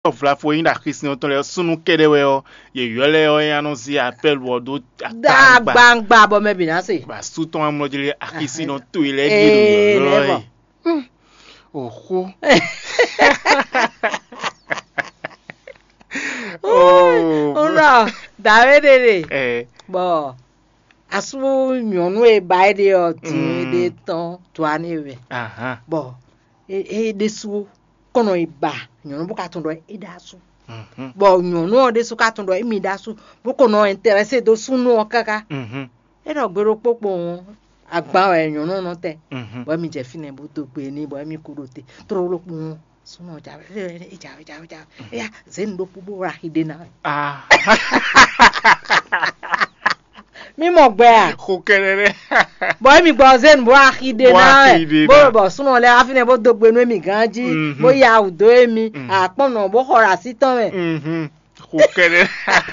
vla fo yin da Christian ton le sunu kede we yo ye yole yo annonce appel wodo da gbangba bo me binase ba su ton amlo jile akisi no to ile gidu yo oho ora David bo asu nyonu e ba de o ti de ton to aniwe bo de su kono iba nyonu bu ka tun do e da su bo nyonu o de su ka tun do e mi da su bu kono interesse do su nu o kaka e do gbero popo won agba e nyonu no te bo mi je fine bo to pe ni bo mi kuro te tro lo pu suno ja ya zen do pu bo ra hide na mi mo gbe a ko kerere boy mi gbo zen bo akide na bo suno le afine bo dogbe nu mi ganji bo ya udo emi apono bo hora si tan me ko kerere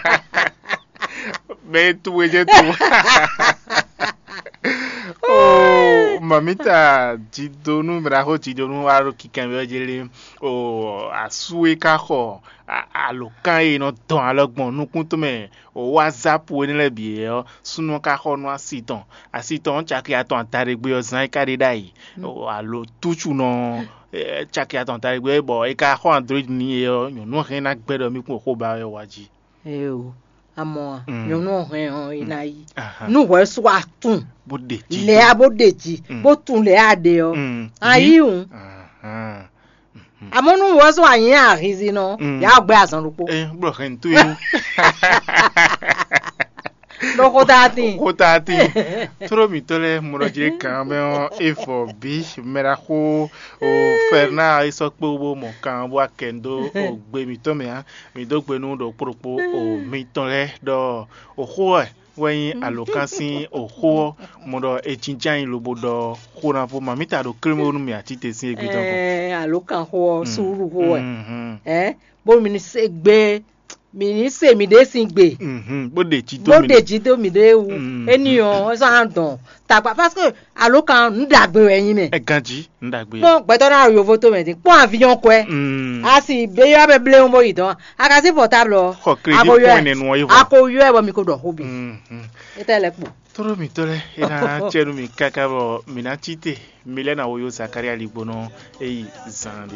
me tu eje tu mamita jidonu mraho jidonu aro kikan be jele asue ka ho alokan e no don alogbon nukun to me WhatsApp we ni le bi e sunu ka ho no asiton chaki aton taregbe ozan ka de dai alo tuchu no chaki aton taregbe bo e ka ho Android ni e yonu hen na gbedo mi kun ko ba e waji amo nyonu hen ina yi nu we so atun bodeji le abodeji bo tun le ade o ayi un amonu wo so ayin arizi no ya gbe asan rupo bro hen tu yu loko dati tro mi tole moroje kan be e for b mera ko o ferna iso pe obo mo kan wa kendo o gbe mi to me mi do gbe nu do propo o mi tole do o ho when alokansin o ho mo do e chinjan lobo do ho na fo mamita do kremo nu mi atite sin egbe ton alokan ho suru ho bo mi ni se gbe mi ni se mi de sin gbe bodeji to mi de wu eniyan so andon tagba parce que alokan ndagbe eyin me ganji ndagbe bon gbeto na yo photo me din po avion ko asi be yo be ble mo idon akasi portable akoyo e bo mi ko do hobi etele po toro mi tole ina chenu mi kakabo minachite milena oyo Zakaria Libono zandi